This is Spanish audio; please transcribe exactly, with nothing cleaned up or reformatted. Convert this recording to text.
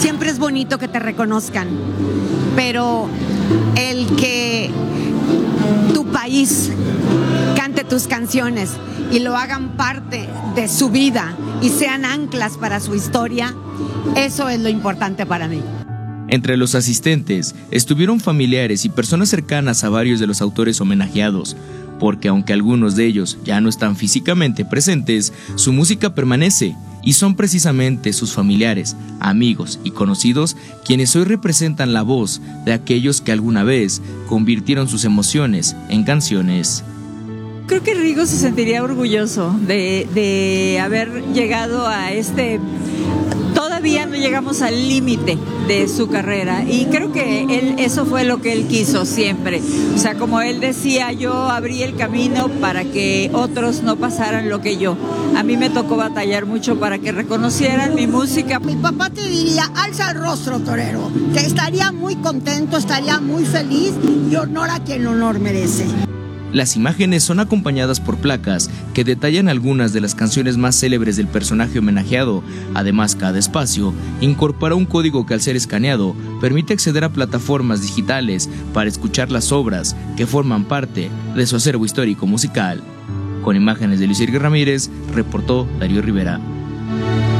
siempre es bonito que te reconozcan, pero el que tu país cante tus canciones y lo hagan parte de su vida y sean anclas para su historia, eso es lo importante para mí. Entre los asistentes estuvieron familiares y personas cercanas a varios de los autores homenajeados, porque aunque algunos de ellos ya no están físicamente presentes, su música permanece y son precisamente sus familiares, amigos y conocidos quienes hoy representan la voz de aquellos que alguna vez convirtieron sus emociones en canciones. Creo que Rigo se sentiría orgulloso de, de haber llegado a este... Todavía no llegamos al límite de su carrera y creo que él, eso fue lo que él quiso siempre. O sea, como él decía, yo abrí el camino para que otros no pasaran lo que yo. A mí me tocó batallar mucho para que reconocieran mi música. Mi papá te diría, alza el rostro, torero, que estaría muy contento, estaría muy feliz y honor a quien honor merece. Las imágenes son acompañadas por placas que detallan algunas de las canciones más célebres del personaje homenajeado. Además, cada espacio incorpora un código que al ser escaneado permite acceder a plataformas digitales para escuchar las obras que forman parte de su acervo histórico musical. Con imágenes de Luis Enrique Ramírez, reportó Darío Rivera.